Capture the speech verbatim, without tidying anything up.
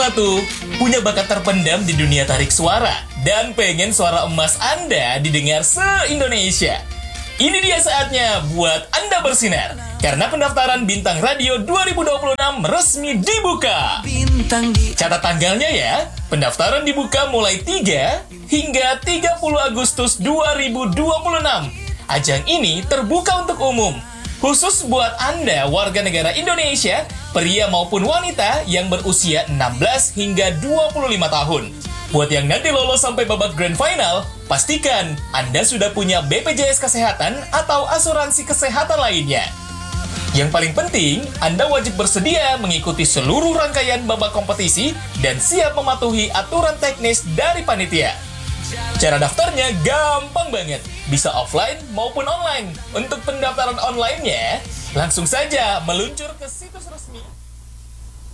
satu punya bakat terpendam di dunia tarik suara dan pengen suara emas Anda didengar se-Indonesia? Ini dia saatnya buat Anda bersinar, karena pendaftaran Bintang Radio dua ribu dua puluh enam resmi dibuka. Catat tanggalnya ya, pendaftaran dibuka mulai tiga hingga tiga puluh Agustus dua ribu dua puluh enam. Ajang ini terbuka untuk umum, khusus buat Anda warga negara Indonesia, pria maupun wanita yang berusia enam belas hingga dua puluh lima tahun. Buat yang nanti lolos sampai babak grand final, pastikan Anda sudah punya B P J S Kesehatan atau asuransi kesehatan lainnya. Yang paling penting, Anda wajib bersedia mengikuti seluruh rangkaian babak kompetisi dan siap mematuhi aturan teknis dari panitia. Cara daftarnya gampang banget, bisa offline maupun online. Untuk pendaftaran online-nya, langsung saja meluncur ke situs resmi